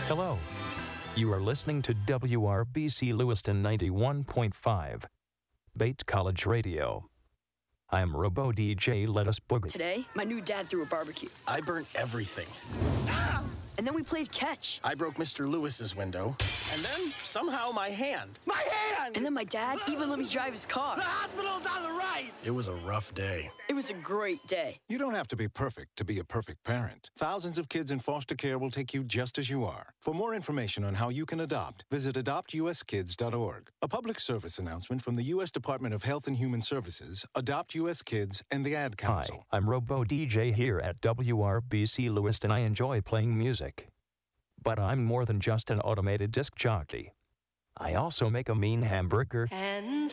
Hello. You are listening to WRBC Lewiston 91.5, Bates College Radio. I'm Robo DJ Let Us Boogie. Today, my new dad threw a barbecue. I burnt everything. And then we played catch. I broke Mr. Lewis's window. And then, somehow, my hand. My hand! And then my dad even let me drive his car. The hospital's on the right! It was a rough day. It was a great day. You don't have to be perfect to be a perfect parent. Thousands of kids in foster care will take you just as you are. For more information on how you can adopt, visit adoptuskids.org. A public service announcement from the U.S. Department of Health and Human Services, Adopt U.S. Kids, and the Ad Council. Hi, I'm Robo DJ here at WRBC Lewiston. I enjoy playing music. But I'm more than just an automated disc jockey. I also make a mean hamburger and